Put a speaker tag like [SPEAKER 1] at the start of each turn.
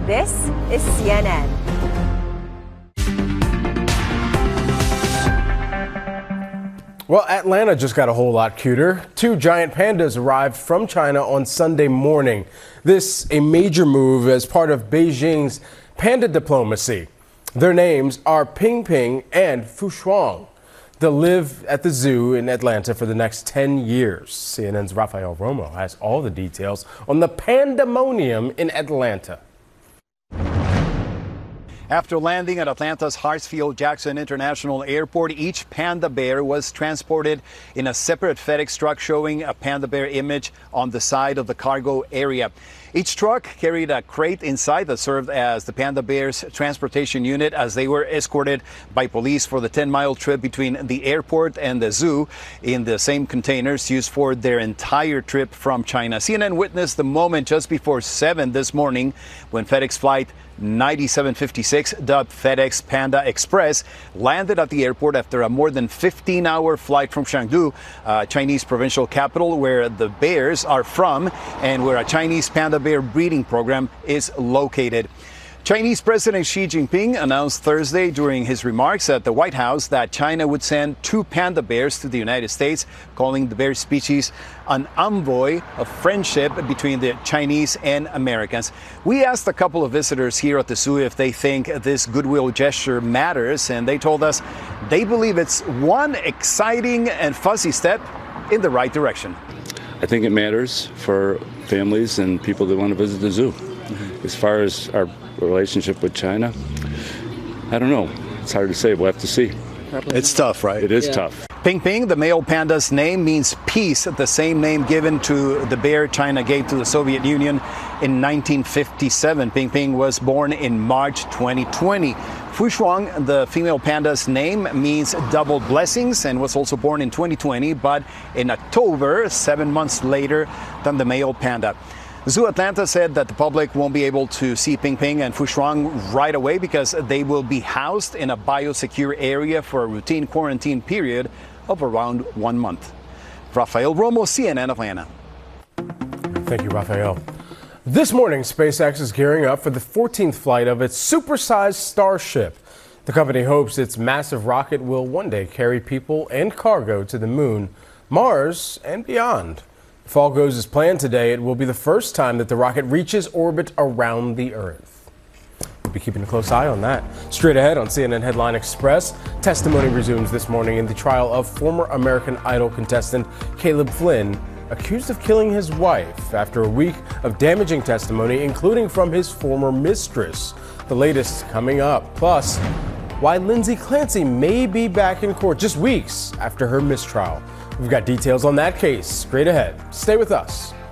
[SPEAKER 1] This is CNN.
[SPEAKER 2] Well, Atlanta just got a whole lot cuter. 2 giant pandas arrived from China on Sunday morning. This a major move as part of Beijing's panda diplomacy. Their names are Ping Ping and Fushuang. They'll live at the zoo in Atlanta for the next 10 years. CNN's Rafael Romo has all the details on the pandemonium in Atlanta.
[SPEAKER 3] After landing at Atlanta's Hartsfield-Jackson International Airport, each panda bear was transported in a separate FedEx truck showing a panda bear image on the side of the cargo area. Each truck carried a crate inside that served as the panda bears' transportation unit as they were escorted by police for the 10-mile trip between the airport and the zoo in the same containers used for their entire trip from China. CNN witnessed the moment just before 7 this morning when FedEx Flight 9756, dubbed FedEx Panda Express, landed at the airport after a more than 15-hour flight from Chengdu, Chinese provincial capital where the bears are from and where a Chinese panda bear breeding program is located. Chinese President Xi Jinping announced Thursday during his remarks at the White House that China would send 2 panda bears to the United States, calling the bear species an envoy of friendship between the Chinese and Americans. We asked a couple of visitors here at the zoo if they think this goodwill gesture matters, and they told us they believe it's one exciting and fuzzy step in the right direction.
[SPEAKER 4] I think it matters for families and people that want to visit the zoo. As far as our relationship with China, I don't know. It's hard to say. We'll have to see.
[SPEAKER 3] It's tough, right?
[SPEAKER 4] It is tough.
[SPEAKER 3] Ping Ping, the male panda's name, means peace, the same name given to the bear China gave to the Soviet Union in 1957. Ping Ping was born in March 2020. Fushuang, the female panda's name, means double blessings and was also born in 2020, but in October, 7 months later than the male panda. Zoo Atlanta said that the public won't be able to see Ping Ping and Fushuang right away because they will be housed in a biosecure area for a routine quarantine period of around 1 month. Rafael Romo, CNN Atlanta.
[SPEAKER 2] Thank you, Rafael. This morning, SpaceX is gearing up for the 14th flight of its supersized Starship. The company hopes its massive rocket will one day carry people and cargo to the moon, Mars, and beyond. If all goes as planned today, it will be the first time that the rocket reaches orbit around the Earth. We'll be keeping a close eye on that. Straight ahead on CNN Headline Express, testimony resumes this morning in the trial of former American Idol contestant Caleb Flynn, accused of killing his wife after a week of damaging testimony, including from his former mistress. The latest coming up. Plus, why Lindsay Clancy may be back in court just weeks after her mistrial. We've got details on that case straight ahead. Stay with us.